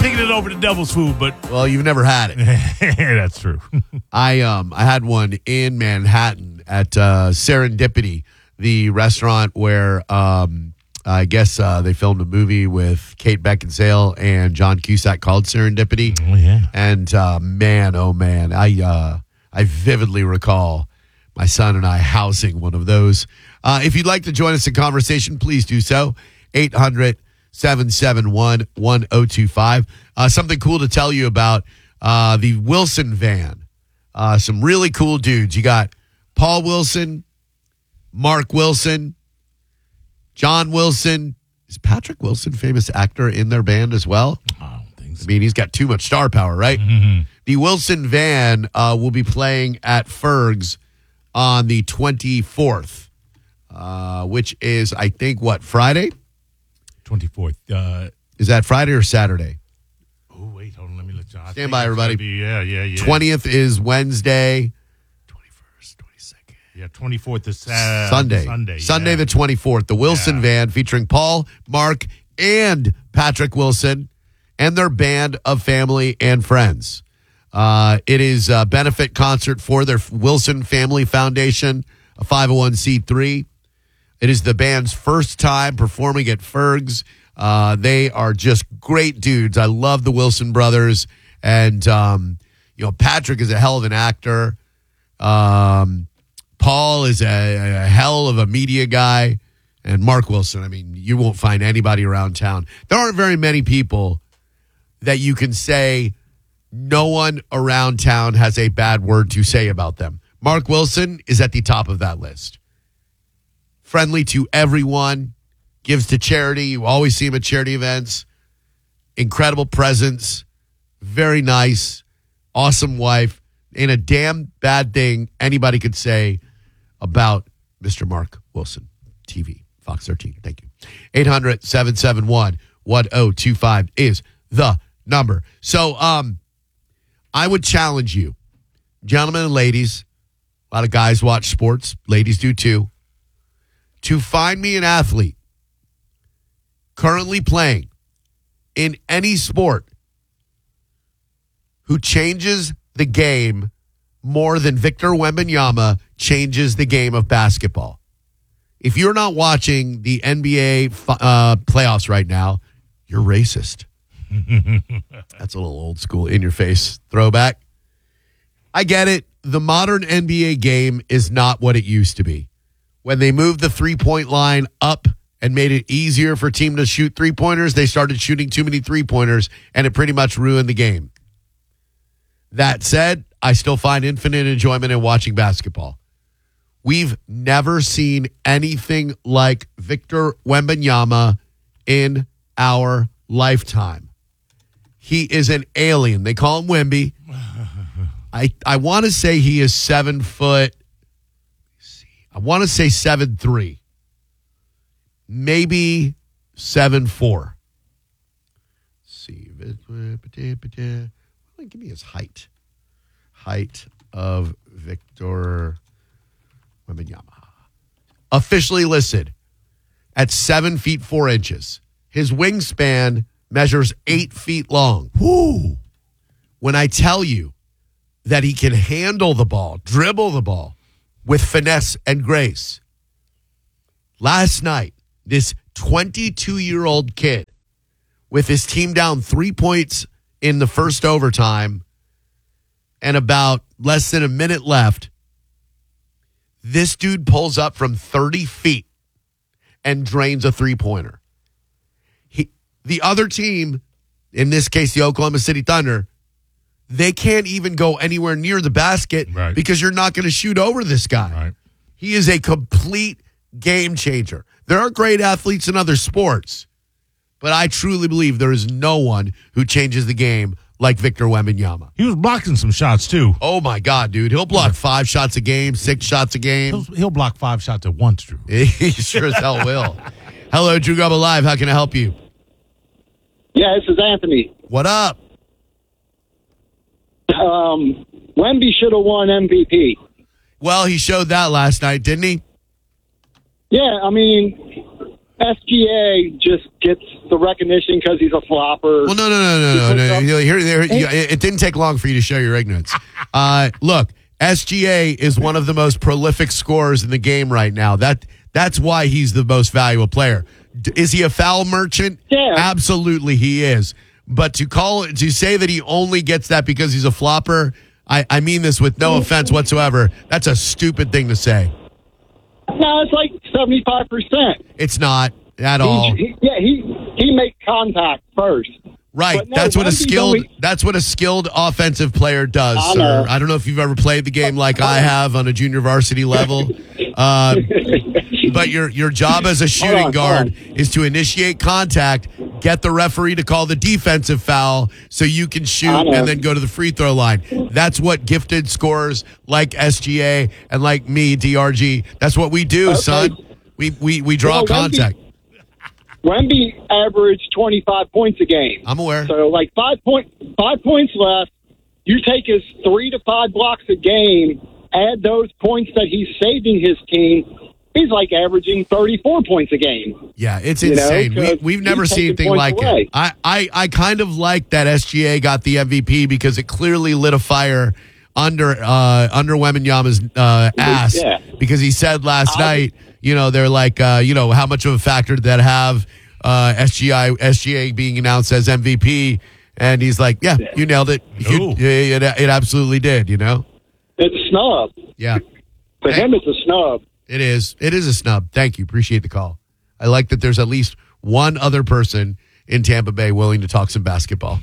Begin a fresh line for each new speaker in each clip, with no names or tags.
taking it over to Devil's Food, but
Well, you've never had it.
that's true.
I had one in Manhattan at Serendipity, the restaurant where I guess they filmed a movie with Kate Beckinsale and John Cusack called Serendipity.
Oh, yeah.
And man, oh man, I vividly recall my son and I housing one of those. If you'd like to join us in conversation, please do so. 800-771-1025. Something cool to tell you about the Wilson van. Some really cool dudes. You got Paul Wilson, Mark Wilson, John Wilson. Is Patrick Wilson a famous actor in their band as well?
I don't think so.
I mean, he's got too much star power, right?
Mm-hmm.
The Wilson van will be playing at Ferg's on the 24th, which is, I think, what, Friday?
24th.
Is that Friday or Saturday?
Oh, wait, hold on. Let me let you.
Stand by, everybody.
Yeah.
20th is Wednesday. 21st, 22nd.
Yeah, 24th is
Sunday.
Sunday,
the 24th. The Wilson van featuring Paul, Mark, and Patrick Wilson and their band of family and friends. It is a benefit concert for their Wilson Family Foundation, a 501c3. It is the band's first time performing at Ferg's. They are just great dudes. I love the Wilson brothers. And, Patrick is a hell of an actor. Paul is a hell of a media guy. And Mark Wilson, I mean, you won't find anybody around town. There aren't very many people that you can say no one around town has a bad word to say about them. Mark Wilson is at the top of that list. Friendly to everyone, gives to charity. You always see him at charity events. Incredible presence. Very nice. Awesome wife. Ain't a damn bad thing anybody could say about Mr. Mark Wilson. TV, Fox 13. Thank you. 800-771-1025 is the number. So I would challenge you, gentlemen and ladies, a lot of guys watch sports, ladies do too, to find me an athlete currently playing in any sport who changes the game more than Victor Wembanyama changes the game of basketball. If you're not watching the NBA playoffs right now, you're racist. That's a little old school, in your face throwback. I get it. The modern NBA game is not what it used to be. When they moved the 3-point line up and made it easier for a team to shoot 3-pointers, they started shooting too many 3-pointers, and it pretty much ruined the game. That said, I still find infinite enjoyment in watching basketball. We've never seen anything like Victor Wembanyama in our lifetime. He is an alien. They call him Wemby. I want to say he is 7 foot. I want to say 7'3", maybe 7'4". See, give me his height. Height of Victor Wembanyama. Officially listed at 7 feet 4 inches. His wingspan measures 8 feet long. Woo! When I tell you that he can handle the ball, dribble the ball with finesse and grace. Last night, this 22-year-old kid with his team down 3 points in the first overtime and about less than a minute left, this dude pulls up from 30 feet and drains a 3-pointer. The other team, in this case the Oklahoma City Thunder, they can't even go anywhere near the basket because you're not going to shoot over this guy.
Right.
He is a complete game changer. There are great athletes in other sports, but I truly believe there is no one who changes the game like Victor Wembanyama.
He was blocking some shots, too.
Oh, my God, dude. He'll block 5 shots a game, 6 shots a game.
He'll block 5 shots at once, Drew.
He sure as hell will. Hello, Drew Gubba Live. How can I help you?
Yeah, this is Anthony.
What up?
Wemby should have won MVP.
Well, he showed that last night, didn't he?
Yeah, I mean, SGA just gets the recognition because he's a flopper.
Well, no. It didn't take long for you to show your ignorance. Look, SGA is one of the most prolific scorers in the game right now. That's why he's the most valuable player. Is he a foul merchant?
Yeah.
Absolutely he is. But to say that he only gets that because he's a flopper, I mean this with no offense whatsoever. That's a stupid thing to say.
No, it's like 75%.
It's not at all.
He makes contact first.
Right.
But no,
That's what a skilled offensive player does,
I
sir.
know.
I don't know if you've ever played the game like I have on a junior varsity level. But your job as a shooting guard is to initiate contact, get the referee to call the defensive foul so you can shoot and then go to the free throw line. That's what gifted scorers like SGA and like me, DRG, that's what we do, son. We draw contact.
Wemby averaged 25 points a game.
I'm aware.
So, like 5 points left. You take his 3 to 5 blocks a game, add those points that he's saving his team. He's like averaging 34 points a game.
Yeah, it's insane. We've never seen anything like it. I kind of like that SGA got the MVP because it clearly lit a fire under Wembanyama's ass.
Yeah.
Because he said last night, they're like, how much of a factor did that have? SGA being announced as MVP, and he's like, yeah, you nailed it. It absolutely did.
It's a snub.
Yeah.
For him, it's a snub.
It is. It is a snub. Thank you. Appreciate the call. I like that there's at least one other person in Tampa Bay willing to talk some basketball.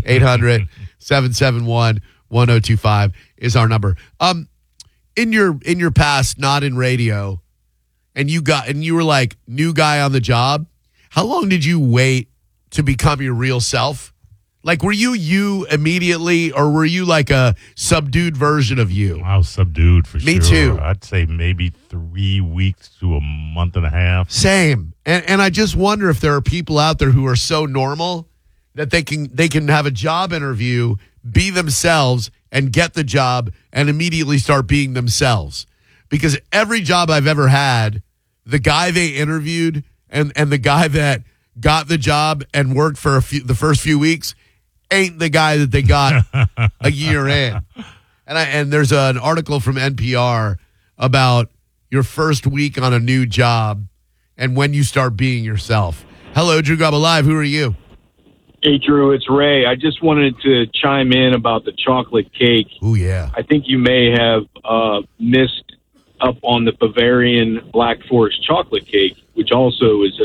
800-771-1025 is our number. In your past, not in radio, and you were like new guy on the job, how long did you wait to become your real self? Like, were you immediately, or were you like a subdued version of you?
I was subdued for sure.
Me too.
I'd say maybe 3 weeks to a month and a half.
Same. And I just wonder if there are people out there who are so normal that they can have a job interview, be themselves, and get the job and immediately start being themselves. Because every job I've ever had, the guy they interviewed and the guy that got the job and worked for the first few weeks ain't the guy that they got a year in. And there's an article from NPR about your first week on a new job and when you start being yourself. Hello, Drew Gobble Live. Who are you?
Hey, Drew, it's Ray. I just wanted to chime in about the chocolate cake.
Oh, yeah.
I think you may have missed up on the Bavarian Black Forest chocolate cake, which also is,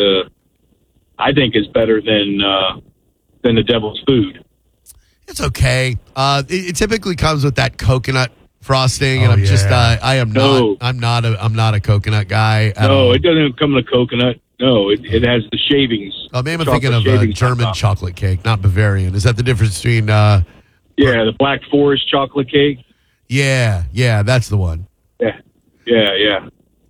I think, is better than the Devil's Food.
It's okay. It typically comes with that coconut frosting, and I'm not a coconut guy.
No, it doesn't come with a coconut. No, it has the shavings.
Oh, maybe I'm thinking of a German chocolate cake, not Bavarian. Is that the difference between?
Yeah, the Black Forest chocolate cake.
Yeah, that's the one.
Yeah.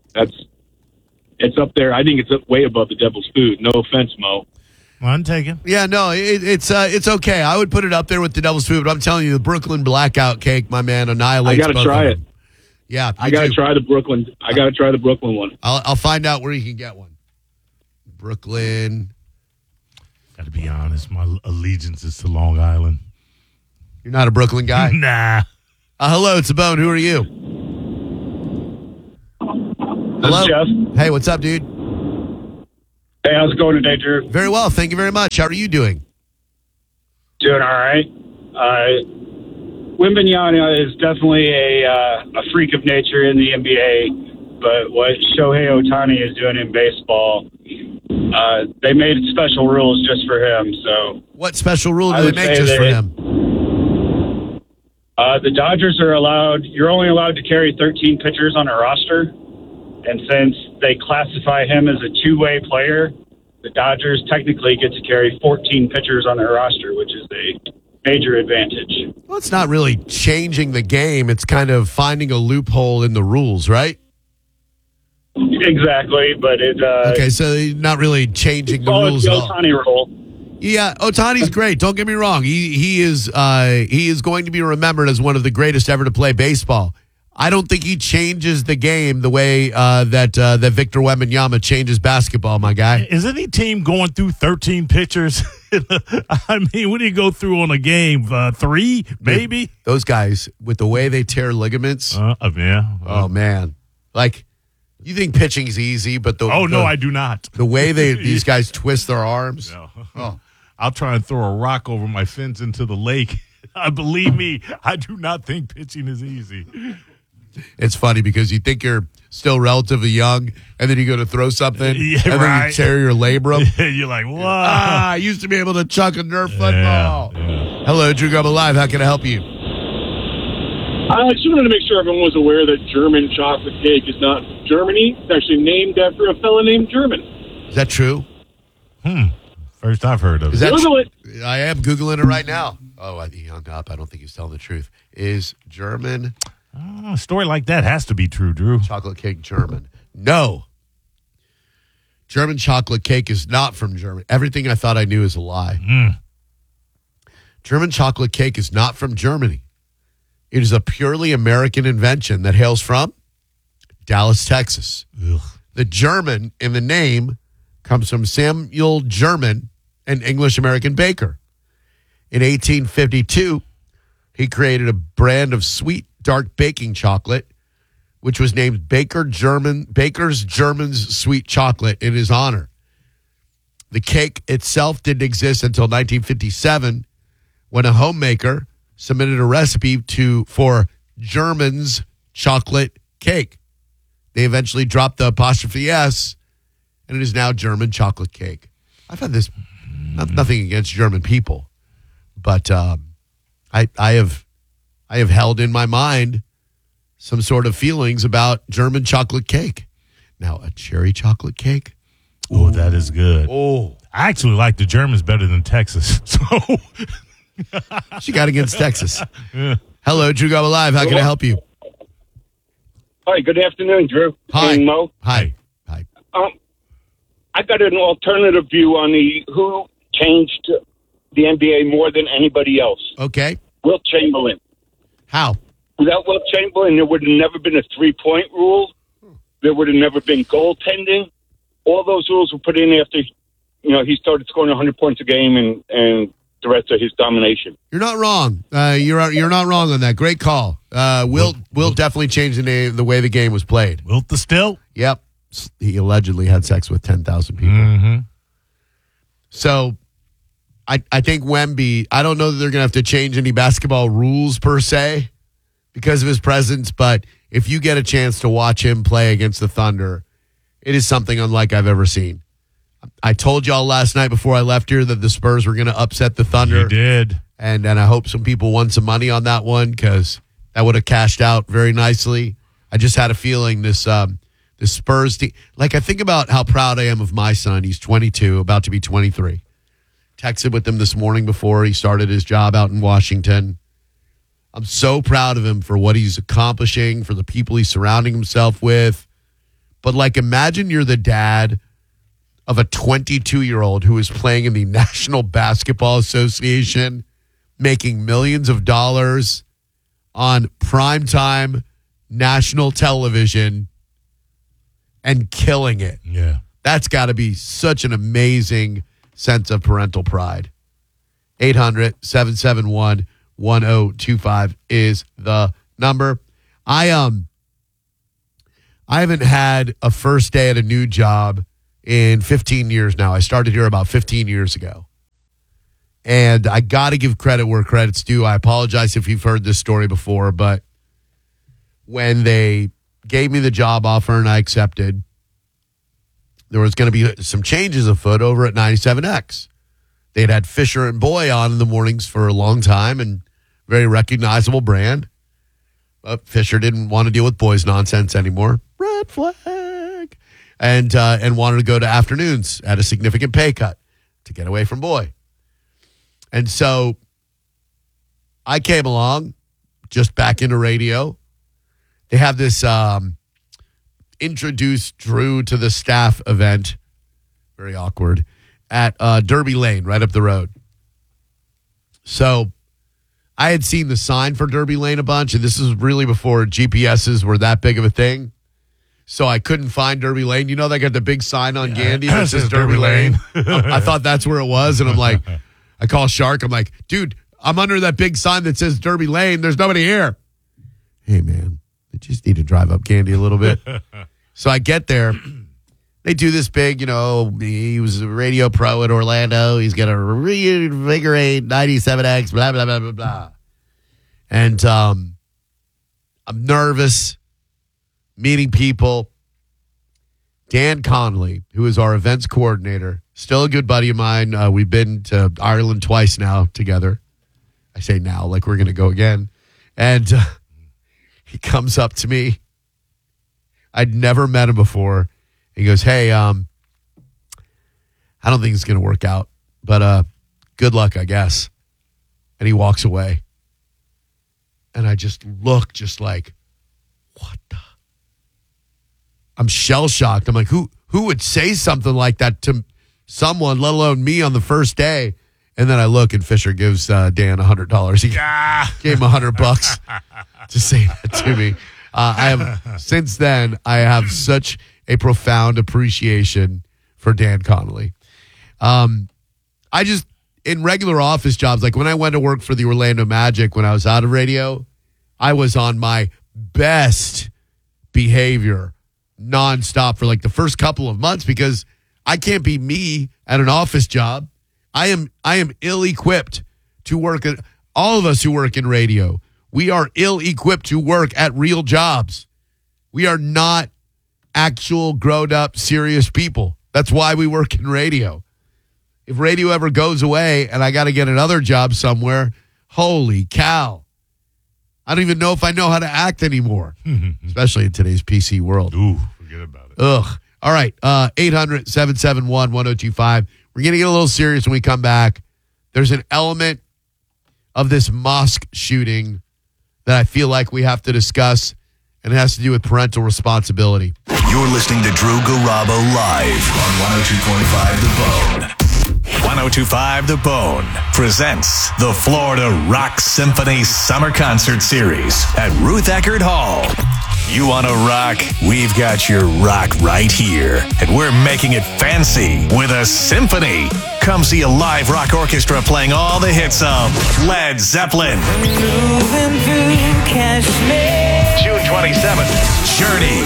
It's up there. I think it's way above the Devil's Food. No offense, Mo.
I'm taking.
Yeah, no, it's okay. I would put it up there with the Devil's Food, but I'm telling you, the Brooklyn Blackout Cake, my man, annihilates.
I got to try it.
Yeah,
I got to try the Brooklyn. I got to try the Brooklyn one.
I'll find out where you can get one. Brooklyn.
Got to be honest, my allegiance is to Long Island.
You're not a Brooklyn guy?
Nah.
Hello, it's a Bone. Who are you? Hello,
Jeff.
Hey, what's up, dude?
Hey, how's it going today, Drew?
Very well, thank you very much. How are you doing?
Doing all right. Wembanyama is definitely a freak of nature in the NBA, but what Shohei Ohtani is doing in baseball, they made special rules just for him. So,
what special rule do they make just for him?
The Dodgers are you're only allowed to carry 13 pitchers on a roster. And since they classify him as a two-way player, the Dodgers technically get to carry 14 pitchers on their roster, which is a major advantage.
Well, it's not really changing the game. It's kind of finding a loophole in the rules, right?
Exactly, but it...
okay, so not really changing the rules at all.
Ohtani rule.
Yeah, Ohtani's great. Don't get me wrong. He is going to be remembered as one of the greatest ever to play baseball. I don't think he changes the game the way that Victor Wembanyama changes basketball, my guy.
Is any team going through 13 pitchers? I mean, what do you go through on a game? 3, maybe?
Those guys, with the way they tear ligaments.
Yeah.
Oh, man. Like, you think pitching's easy, but
no, I do not.
The way these guys twist their arms.
No.
Oh.
I'll try and throw a rock over my fence into the lake. Believe me, I do not think pitching is easy.
It's funny because you think you're still relatively young, and then you go to throw something,
yeah,
and then you tear your labrum.
You're like, what?
I used to be able to chuck a Nerf football.
Yeah.
Hello, Drew Gubba Live. How can I help you?
I just wanted to make sure everyone was aware that German chocolate cake is not from Germany. It's actually named after a fellow named German.
Is that true?
First I've heard of
Is
it.
that
Google it.
I am Googling it right now. Oh, he hung up. I don't think he's telling the truth. Is German
A story like that has to be true, Drew.
chocolate cake German? No. German chocolate cake is not from Germany. Everything I thought I knew is a lie. German chocolate cake is not from Germany. It is a purely American invention that hails from Dallas, Texas.
Ugh.
The German in the name comes from Samuel German, an English-American baker. In 1852, he created a brand of sweet, dark baking chocolate, which was named Baker's German's Sweet Chocolate in his honor. The cake itself didn't exist until 1957, when a homemaker submitted a recipe for German's chocolate cake. They eventually dropped the apostrophe S, and it is now German chocolate cake. I've had this, nothing against German people, but I have held in my mind some sort of feelings about German chocolate cake. Now, a cherry chocolate cake?
Oh, that is good.
Oh.
I actually like the Germans better than Texas. So
She got against Texas. Hello, Drew Gubba Live. How can I help you?
Hi, good afternoon, Drew.
Hi.
And Mo.
Hi.
I got an alternative view on who changed the NBA more than anybody else.
Okay.
Wilt Chamberlain.
How?
Without Wilt Chamberlain, there would have never been a three-point rule. There would have never been goaltending. All those rules were put in after, he started scoring 100 points a game and the rest of his domination.
You're not wrong. You're not wrong on that. Great call. Wilt definitely changed the way the game was played.
Wilt the still?
Yep. He allegedly had sex with 10,000 people.
Mm-hmm.
So I think Wemby, I don't know that they're going to have to change any basketball rules per se because of his presence, but if you get a chance to watch him play against the Thunder, it is something unlike I've ever seen. I told y'all last night before I left here that the Spurs were going to upset the Thunder.
You did.
And I hope some people won some money on that one because that would have cashed out very nicely. I just had a feeling this Spurs team. Like, I think about how proud I am of my son. He's 22, about to be 23. Texted with him this morning before he started his job out in Washington. I'm so proud of him for what he's accomplishing, for the people he's surrounding himself with. But, like, imagine you're the dad of a 22-year-old who is playing in the National Basketball Association, making millions of dollars on primetime national television and killing it.
Yeah.
That's got to be such an amazing sense of parental pride. 800-771-1025 is the number. I haven't had a first day at a new job in 15 years now. I started here about 15 years ago. And I got to give credit where credit's due. I apologize if you've heard this story before, but when they gave me the job offer and I accepted, there was going to be some changes afoot over at 97X. They'd had Fisher and Boy on in the mornings for a long time and very recognizable brand. But Fisher didn't want to deal with Boy's nonsense anymore. Red flag. And wanted to go to afternoons at a significant pay cut to get away from Boy. And so I came along, just back into radio. They have this introduce Drew to the staff event, very awkward, at Derby Lane, right up the road. So I had seen the sign for Derby Lane a bunch, and this is really before GPSs were that big of a thing. So I couldn't find Derby Lane. You know, they got the big sign on Gandy that says Derby Lane. I thought that's where it was, and I'm like, I call Shark. I'm like, dude, I'm under that big sign that says Derby Lane. There's nobody here. Hey, man, I just need to drive up Gandy a little bit. So I get there. They do this big, he was a radio pro at Orlando. He's going to reinvigorate 97X, blah, blah, blah, blah, blah. And I'm nervous. Meeting people. Dan Conley, who is our events coordinator, still a good buddy of mine. We've been to Ireland twice now together. I say now, like we're going to go again. And he comes up to me. I'd never met him before. He goes, hey, I don't think it's going to work out, but good luck, I guess. And he walks away. And I just look just like, what the? I'm shell-shocked. I'm like, who would say something like that to someone, let alone me on the first day? And then I look, and Fisher gives Dan $100. He gave him $100 to say that to me. Since then, I have such a profound appreciation for Dan Connolly. In regular office jobs, like when I went to work for the Orlando Magic when I was out of radio, I was on my best behavior nonstop for like the first couple of months because I can't be me at an office job. I am ill-equipped to work at all of us who work in radio. We are ill-equipped to work at real jobs. We are not actual grown-up serious people. That's why we work in radio. If radio ever goes away and I got to get another job somewhere, holy cow. I don't even know if I know how to act anymore, especially in today's PC world.
Ooh, forget about it.
Ugh. All right, 800-771-1025. We're going to get a little serious when we come back. There's an element of this mosque shooting that I feel like we have to discuss, and it has to do with parental responsibility.
You're listening to Drew Garabo live on 102.5 The Bone. 102.5 The Bone presents the Florida Rock Symphony Summer Concert Series at Ruth Eckerd Hall. You want to rock? We've got your rock right here. And we're making it fancy with a symphony. Come see a live rock orchestra playing all the hits of Led Zeppelin.
Moving through Kashmir.
June 27th, Journey.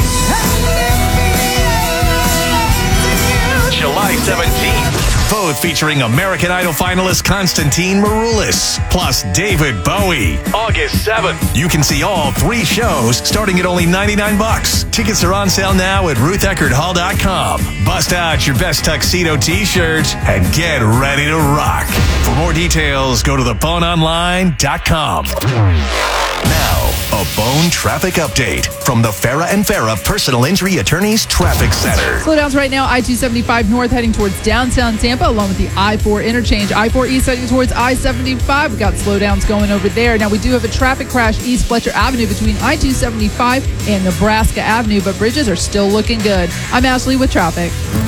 July 17th. Both featuring American Idol finalist Constantine Maroulis, plus David Bowie. August 7th. You can see all 3 shows starting at only $99. Tickets are on sale now at RuthEckerdHall.com. Bust out your best tuxedo t-shirt and get ready to rock. For more details, go to theboneonline.com. Now, a Bone traffic update from the Farah and Farah Personal Injury Attorneys Traffic Center.
Slowdowns right now, I-275 north heading towards downtown Tampa, along with the I-4 interchange. I-4 east heading towards I-75. We've got slowdowns going over there. Now, we do have a traffic crash East Fletcher Avenue between I-275 and Nebraska Avenue, but bridges are still looking good. I'm Ashley with traffic.